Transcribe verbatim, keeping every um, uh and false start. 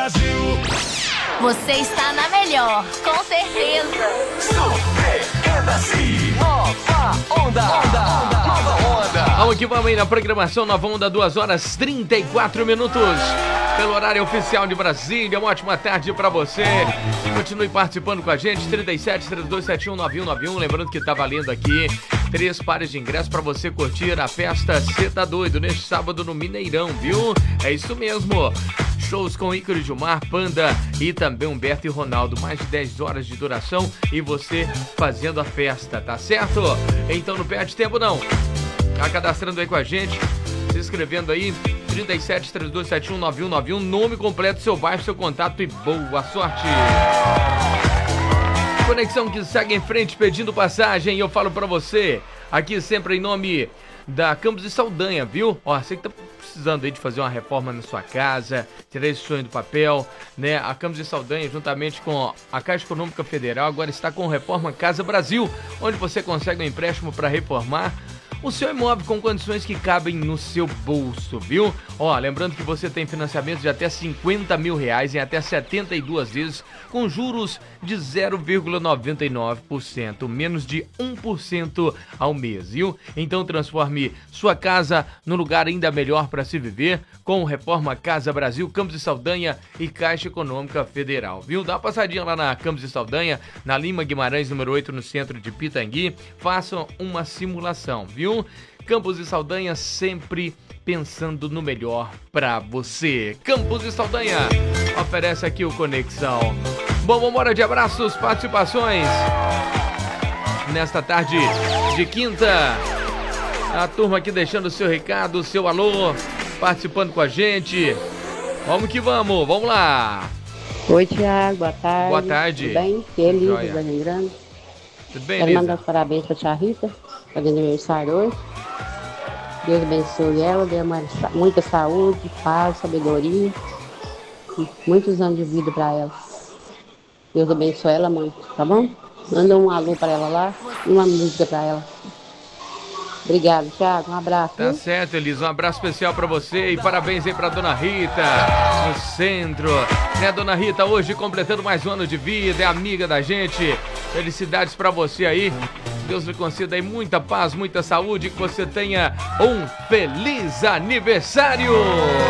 Brasil. Você está na melhor, com certeza. Super M C. Nova Onda. Onda. Nova Onda. Vamos que vamos aí na programação Nova Onda, duas horas e trinta e quatro minutos. Pelo horário oficial de Brasília, uma ótima tarde pra você. Continue participando com a gente, trinta e sete, trinta e dois, setenta e um, noventa e um noventa e um. Lembrando que tá valendo aqui três pares de ingressos pra você curtir a festa Cê Tá Doido neste sábado no Mineirão, viu? É isso mesmo. Shows com Ícaro Gilmar, Panda e também Humberto e Ronaldo. Mais de dez horas de duração e você fazendo a festa, tá certo? Então não perde tempo não. Tá cadastrando aí com a gente, se inscrevendo aí, trinta e sete, trinta e dois, setenta e um, noventa e um noventa e um, nome completo, seu bairro, seu contato e boa sorte! Conexão que segue em frente pedindo passagem, eu falo pra você, aqui sempre em nome da Campos e Saldanha, viu? Ó, você que tá precisando aí de fazer uma reforma na sua casa, tirar esse sonho do papel, né? A Campos e Saldanha, juntamente com a Caixa Econômica Federal, agora está com Reforma Casa Brasil, onde você consegue um empréstimo para reformar o seu imóvel com condições que cabem no seu bolso, viu? Ó, lembrando que você tem financiamento de até cinquenta mil reais em até setenta e duas vezes, com juros de zero vírgula noventa e nove por cento, menos de um por cento ao mês, viu? Então transforme sua casa num lugar ainda melhor para se viver, com Reforma Casa Brasil, Campos e Saldanha e Caixa Econômica Federal, viu? Dá uma passadinha lá na Campos e Saldanha, na Lima Guimarães, número oito, no centro de Pitangui, façam uma simulação, viu? Campos e Saldanha sempre pensando no melhor pra você. Campos e Saldanha oferece aqui o Conexão. Bom, vamos embora de abraços, participações. Nesta tarde de quinta, a turma aqui deixando o seu recado, o seu alô, participando com a gente. Vamos que vamos, vamos lá. Oi, Thiago, boa tarde. Boa tarde. Tudo bem? Feliz, Joia. Dani Grande. Tudo bem, Quero Lisa? mandar os parabéns pra tia Rita, fazendo aniversário hoje. Deus abençoe ela, dê muita saúde, paz, sabedoria, e muitos anos de vida pra ela. Deus abençoe ela muito, tá bom? Manda um alô pra ela lá e uma música pra ela. Obrigado, Thiago, um abraço. Tá viu? certo, Elisa, um abraço especial pra você e parabéns aí pra Dona Rita, no centro. Né, Dona Rita, hoje completando mais um ano de vida, é amiga da gente. Felicidades pra você aí. Deus lhe conceda aí muita paz, muita saúde, que você tenha um feliz aniversário.